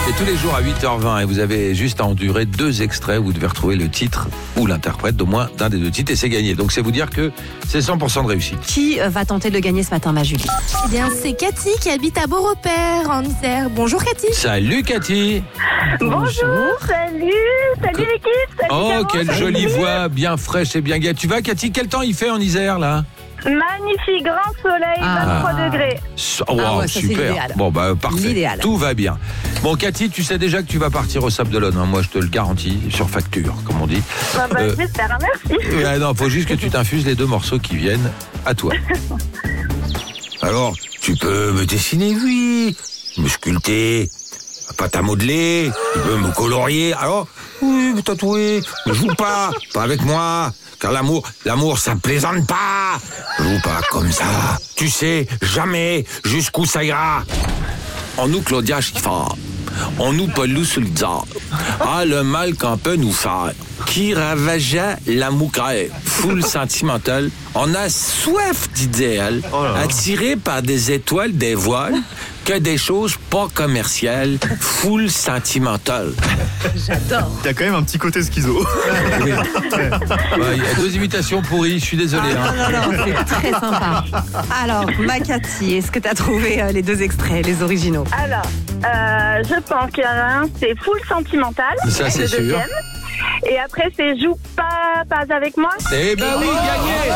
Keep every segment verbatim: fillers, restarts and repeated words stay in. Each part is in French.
Et tous les jours à huit heures vingt, et vous avez juste à endurer deux extraits, vous devez retrouver le titre ou l'interprète d'au moins d'un des deux titres et c'est gagné. Donc c'est vous dire que c'est cent pour cent de réussite. Qui euh, va tenter de le gagner ce matin, ma Julie? Eh bien, c'est Cathy qui habite à Beaurepaire, en Isère. Bonjour Cathy. Salut Cathy. Bonjour, salut, salut l'équipe, salut Oh, Caro, quelle salut jolie Philippe. voix, bien fraîche et bien gaie. Tu vas Cathy, quel temps il fait en Isère là? Magnifique, grand soleil, Ah. vingt-trois degrés. Oh, wow, Ah ouais, ça, c'est super. l'idéal. Bon bah parfait. L'idéal. Tout va bien. Bon Cathy, tu sais déjà que tu vas partir au Sable d'Olonne, hein. Moi je te le garantis, sur facture, comme on dit. Bah, bah, Euh, j'espère, hein, merci. Ouais, non, faut juste que tu t'infuses les deux morceaux qui viennent à toi. Alors, tu peux me dessiner, oui, me sculpter, pâte à modeler, tu peux me colorier. Alors, oui, me tatouer, ne joue pas, pas avec moi, car l'amour, l'amour, ça plaisante pas. Joue pas comme ça. Tu sais jamais jusqu'où ça ira. En nous, Claudia Schiffer. On nous Paulou Sulzar. Ah, le mal qu'on peut nous faire. Qui ravageait l'amour foule sentimentale. On a soif d'idéal, attiré par des étoiles, des voiles, que des choses pas commerciales, foule sentimentale. J'adore. T'as quand même un petit côté schizo. Oui. Bah, il y a deux imitations pourries, je suis désolé. Ah, hein. non, non, non, c'est très sympa. Alors, ma Cathy, est-ce que tu as trouvé euh, les deux extraits, les originaux? Alors, euh, je pense qu'il y en a un, c'est full sentimental. Ça, c'est le sûr. deuxième. Et après, c'est joue pas, pas avec moi. Eh ben oui, gagné.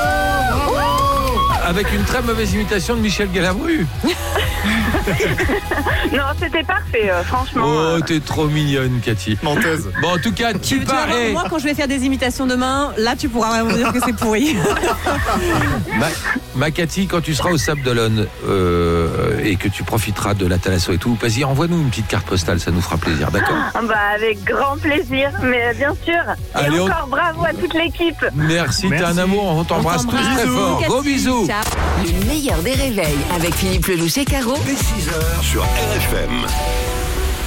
Avec une très mauvaise imitation de Michel Galabru. Non, c'était parfait, euh, franchement. Oh, euh. t'es trop mignonne, Cathy. Menteuse. Bon, en tout cas, tu, Tu, tu vas voir, parais. moi, quand je vais faire des imitations demain, là, tu pourras vraiment dire que c'est pourri. Ma, ma Cathy, quand tu seras au Sable d'Olonne euh, et que tu profiteras de la Thalasso et tout, vas-y, envoie-nous une petite carte postale, ça nous fera plaisir, d'accord? Bah, avec grand plaisir, mais bien sûr. Et Allez, on- encore bravo à toute l'équipe. Merci, t'es un Merci. amour, on t'embrasse tous t'embrasse. très fort. Gros Cathy. bisous. Ciao. Le meilleur des réveils avec Philippe Lelouch et Caro. Dès six heures sur R F M.